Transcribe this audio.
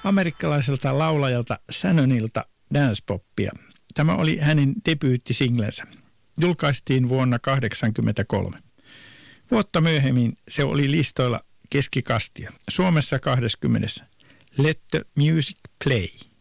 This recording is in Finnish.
amerikkalaiselta laulajalta Shannonilta dancepoppia. Tämä oli hänen debyyttisinglensä. Julkaistiin vuonna 1983. Vuotta myöhemmin se oli listoilla keskikastia. Suomessa 20. Let the Music Play.